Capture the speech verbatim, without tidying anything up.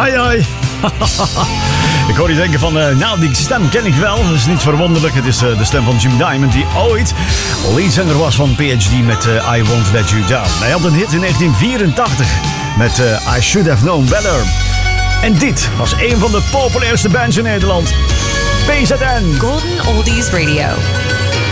Ai, ai. Ik hoor je denken van, uh, nou, die stem ken ik wel. Dat is niet verwonderlijk. Het is uh, de stem van Jim Diamond, die ooit leadzanger was van P H D met uh, I Won't Let You Down. Hij had een hit in negentien vierentachtig met uh, I Should Have Known Better. En dit was een van de populairste bands in Nederland. P Z N. Golden Oldies Radio.